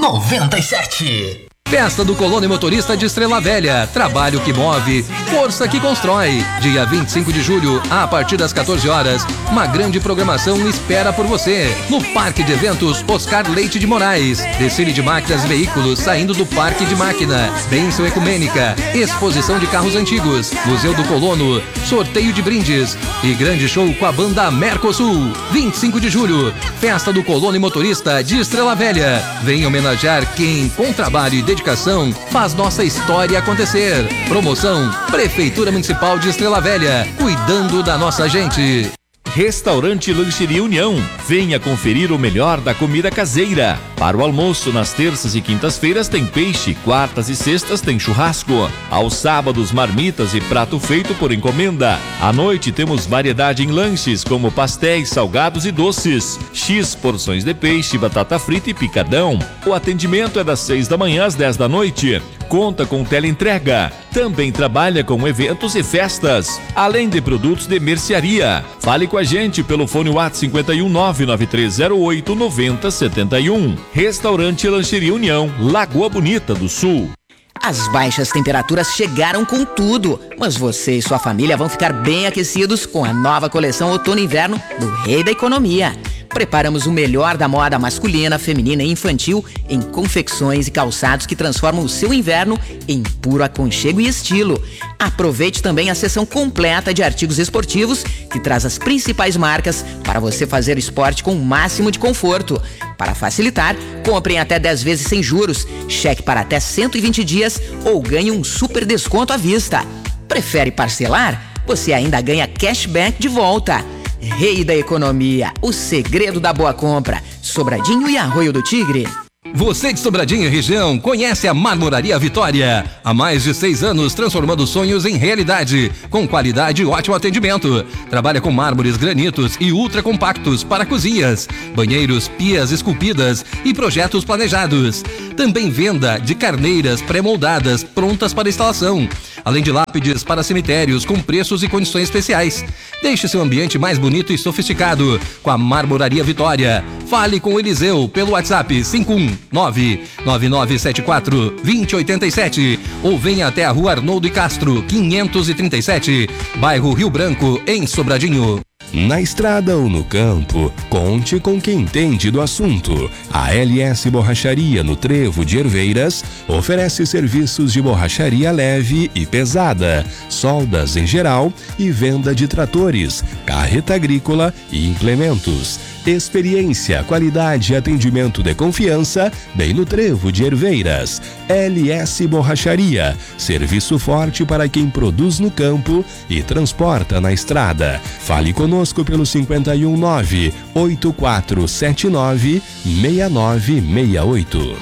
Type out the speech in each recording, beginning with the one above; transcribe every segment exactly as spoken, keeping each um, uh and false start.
noventa e sete. Festa do Colono e Motorista de Estrela Velha. Trabalho que move, força que constrói. Dia vinte e cinco de julho, a partir das quatorze horas, uma grande programação espera por você. No Parque de Eventos Oscar Leite de Moraes. Desfile de máquinas e veículos saindo do Parque de Máquina. Bênção Ecumênica. Exposição de carros antigos. Museu do Colono. Sorteio de brindes. E grande show com a banda Mercosul. vinte e cinco de julho, Festa do Colono e Motorista de Estrela Velha. Venha homenagear quem, com trabalho e dedicação, faz nossa história acontecer. Promoção Prefeitura Municipal de Estrela Velha, cuidando da nossa gente. Restaurante Lancheria União. Venha conferir o melhor da comida caseira. Para o almoço, nas terças e quintas-feiras tem peixe, quartas e sextas tem churrasco. Aos sábados, marmitas e prato feito por encomenda. À noite temos variedade em lanches, como pastéis, salgados e doces. X porções de peixe, batata frita e picadão. O atendimento é das seis da manhã às dez da noite. Conta com teleentrega. Também trabalha com eventos e festas, além de produtos de mercearia. Fale com a gente pelo fone WhatsApp cinquenta e um, nove nove três zero oito, noventa setenta e um. Restaurante Lancheria União, Lagoa Bonita do Sul. As baixas temperaturas chegaram com tudo, mas você e sua família vão ficar bem aquecidos com a nova coleção Outono e Inverno do Rei da Economia. Preparamos o melhor da moda masculina, feminina e infantil em confecções e calçados que transformam o seu inverno em puro aconchego e estilo. Aproveite também a seção completa de artigos esportivos que traz as principais marcas para você fazer esporte com o máximo de conforto. Para facilitar, compre em até dez vezes sem juros, cheque para até cento e vinte dias ou ganhe um super desconto à vista. Prefere parcelar? Você ainda ganha cashback de volta. Rei da Economia, o segredo da boa compra. Sobradinho e Arroio do Tigre. Você de Sobradinho e região conhece a Marmoraria Vitória. Há mais de seis anos transformando sonhos em realidade, com qualidade e ótimo atendimento. Trabalha com mármores, granitos e ultra compactos para cozinhas, banheiros, pias esculpidas e projetos planejados. Também venda de carneiras pré-moldadas prontas para instalação, além de lápides para cemitérios com preços e condições especiais. Deixe seu ambiente mais bonito e sofisticado com a Marmoraria Vitória. Fale com o Eliseu pelo WhatsApp cinco um nove nove nove sete quatro dois zero oito sete ou venha até a Rua Arnoldo e Castro, quinhentos e trinta e sete, bairro Rio Branco, em Sobradinho. Na estrada ou no campo, conte com quem entende do assunto. A L S Borracharia no Trevo de Herveiras oferece serviços de borracharia leve e pesada, soldas em geral e venda de tratores, carreta agrícola e implementos. Experiência, qualidade e atendimento de confiança, bem no Trevo de Herveiras. L S Borracharia, serviço forte para quem produz no campo e transporta na estrada. Fale conosco pelo cinquenta e um, nove oito quatro sete nove, seis nove seis oito.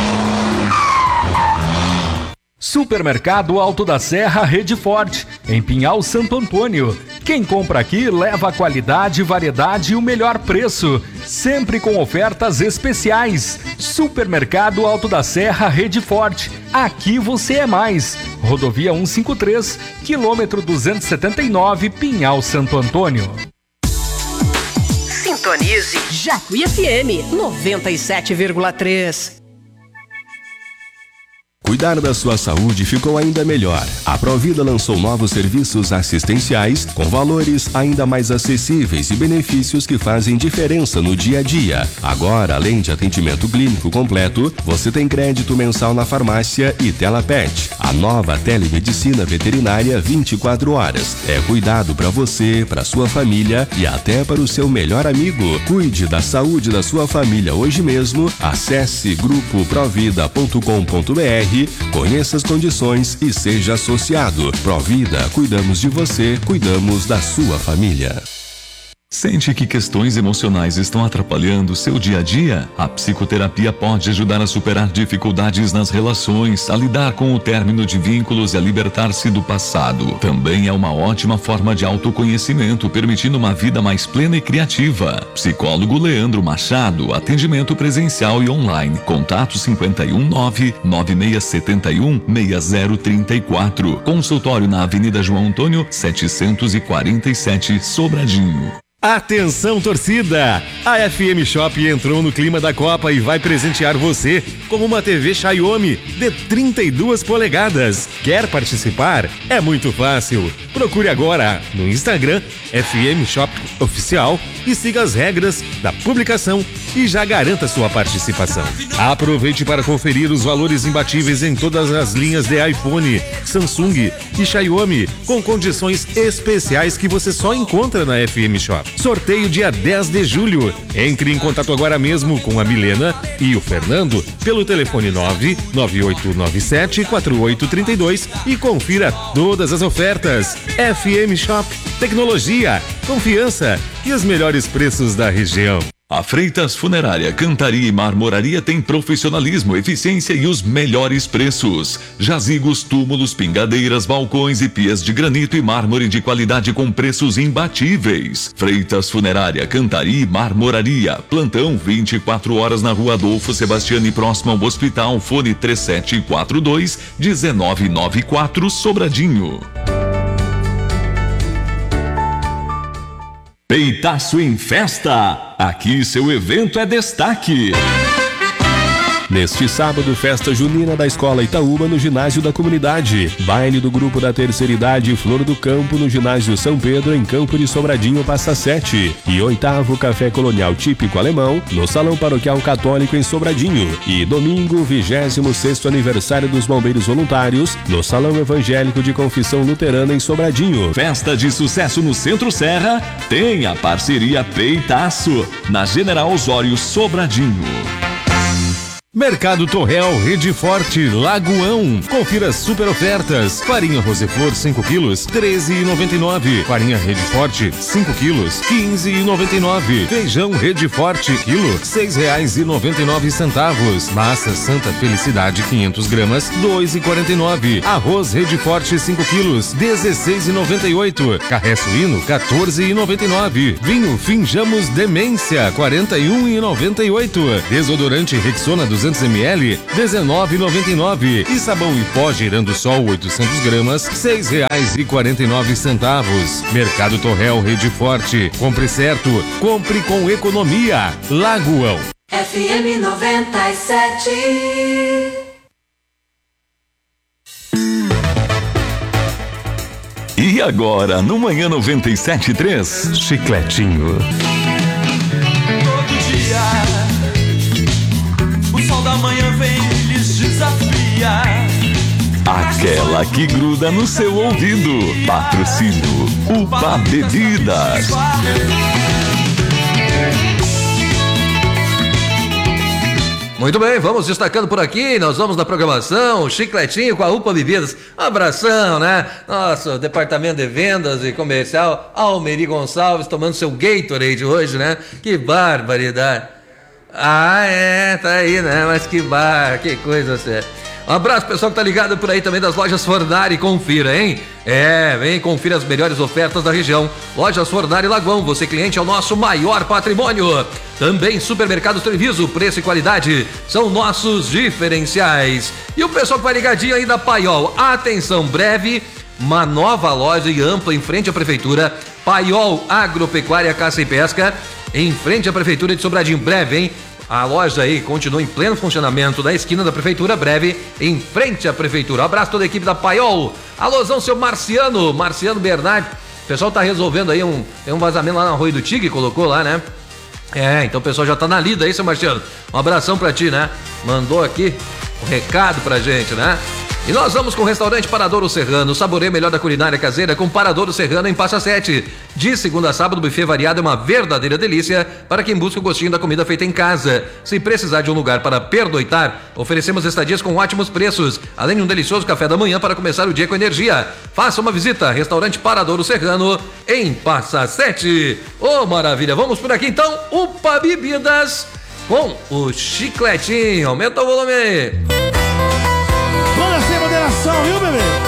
Supermercado Alto da Serra Rede Forte, em Pinhal Santo Antônio. Quem compra aqui leva qualidade, variedade e o melhor preço, sempre com ofertas especiais. Supermercado Alto da Serra Rede Forte, aqui você é mais. Rodovia cento e cinquenta e três, quilômetro duzentos e setenta e nove, Pinhal Santo Antônio. Sintonize Jacuí F M noventa e sete vírgula três. Cuidar da sua saúde ficou ainda melhor. A Provida lançou novos serviços assistenciais com valores ainda mais acessíveis e benefícios que fazem diferença no dia a dia. Agora, além de atendimento clínico completo, você tem crédito mensal na farmácia e Telapet. A nova telemedicina veterinária vinte e quatro horas. É cuidado para você, para sua família e até para o seu melhor amigo. Cuide da saúde da sua família hoje mesmo. Acesse grupo provida ponto com ponto br. Conheça as condições e seja associado. Provida, cuidamos de você, cuidamos da sua família. Sente que questões emocionais estão atrapalhando o seu dia a dia? A psicoterapia pode ajudar a superar dificuldades nas relações, a lidar com o término de vínculos e a libertar-se do passado. Também é uma ótima forma de autoconhecimento, permitindo uma vida mais plena e criativa. Psicólogo Leandro Machado, atendimento presencial e online. Contato cinquenta e um, nove nove seis sete um, seis zero três quatro. Consultório na Avenida João Antônio, setecentos e quarenta e sete, Sobradinho. Atenção, torcida! A F M Shop entrou no clima da Copa e vai presentear você com uma T V Xiaomi de trinta e duas polegadas. Quer participar? É muito fácil. Procure agora no Instagram F M Shop Oficial e siga as regras da publicação e já garanta sua participação. Aproveite para conferir os valores imbatíveis em todas as linhas de iPhone, Samsung e Xiaomi com condições especiais que você só encontra na F M Shop. Sorteio dia dez de julho. Entre em contato agora mesmo com a Milena e o Fernando pelo telefone nove nove oito nove sete quatro oito três dois e confira todas as ofertas. F M Shop, tecnologia, confiança e os melhores preços da região. A Freitas Funerária, Cantaria e Marmoraria tem profissionalismo, eficiência e os melhores preços. Jazigos, túmulos, pingadeiras, balcões e pias de granito e mármore de qualidade com preços imbatíveis. Freitas Funerária, Cantaria e Marmoraria. Plantão vinte e quatro horas na Rua Adolfo Sebastiani, próximo ao hospital. Fone três sete quatro dois um nove nove quatro, Sobradinho. Peitaço em Festa. Aqui seu evento é destaque. Neste sábado, festa junina da Escola Itaúba no ginásio da comunidade. Baile do grupo da terceira idade Flor do Campo no ginásio São Pedro, em Campo de Sobradinho, Passa Sete. E oitavo café colonial típico alemão no Salão Paroquial Católico em Sobradinho. E domingo, vigésimo sexto aniversário dos Bombeiros Voluntários no Salão Evangélico de Confissão Luterana em Sobradinho. Festa de sucesso no Centro Serra tem a parceria Peitaço na General Osório, Sobradinho. Mercado Torrel, Rede Forte, Lagoão. Confira super ofertas. Farinha Rosefor cinco quilos, treze reais e noventa e nove centavos. Farinha Rede Forte cinco quilos, quinze reais e noventa e nove centavos. Feijão Rede Forte quilo, seis reais e noventa e nove centavos. Massa Santa Felicidade quinhentas gramas, dois reais e quarenta e nove centavos. Arroz Rede Forte cinco quilos, dezesseis reais e noventa e oito centavos. Carré suíno quatorze reais e noventa e nove centavos. Vinho Finjamos Demência quarenta e um reais e noventa e oito centavos. Desodorante Rexona duzentos mililitros, dezenove reais e noventa e nove centavos. E sabão em pó Girando Sol oitocentas gramas, seis reais e quarenta e nove centavos. Mercado Torrel, Rede Forte. Compre certo, compre com economia. Lagoão. F M noventa e sete. E agora, no Manhã noventa e sete ponto três, Chicletinho. Todo dia o sol da manhã vem e lhes desafia. Aquela que gruda no seu ouvido. Patrocínio Upa Bebidas. Muito bem, vamos destacando por aqui, nós vamos na programação, Chicletinho com a Upa Bebidas. Um abração, né? Nosso departamento de vendas e comercial, Almeri Gonçalves, tomando seu Gatorade hoje, né? Que barbaridade. Ah, é, tá aí, né? Mas que bar, que coisa séria. Um abraço, pessoal que tá ligado por aí também das lojas Fornari, confira, hein? É, vem, confira as melhores ofertas da região. Lojas Fornari Lagoão, você cliente é o nosso maior patrimônio. Também Supermercados Treviso, preço e qualidade são nossos diferenciais. E o pessoal que vai ligadinho aí da Paiol, atenção, breve, uma nova loja e ampla em frente à Prefeitura, Paiol Agropecuária, Caça e Pesca, em frente à Prefeitura de Sobradinho, breve, hein? A loja aí continua em pleno funcionamento na esquina da Prefeitura, breve, em frente à Prefeitura. Um abraço a toda a equipe da Paiol. Alôzão, seu Marciano, Marciano Bernardi. O pessoal tá resolvendo aí um, tem um vazamento lá na Arroio do Tigre, colocou lá, né? É, então o pessoal já tá na lida aí, seu Marciano. Um abração pra ti, né? Mandou aqui um recado pra gente, né? E nós vamos com o restaurante Paradouro Serrano. Saboreie melhor da culinária caseira com Paradouro Serrano em Passa Sete. De segunda a sábado, o buffet variado é uma verdadeira delícia para quem busca o gostinho da comida feita em casa. Se precisar de um lugar para pernoitar, oferecemos estadias com ótimos preços, além de um delicioso café da manhã para começar o dia com energia. Faça uma visita, restaurante Paradouro Serrano em Passa Sete. Ô, maravilha, vamos por aqui então, Upa Bebidas com o Chicletinho. Aumenta o volume aí. Vamos sem moderação, viu, bebê?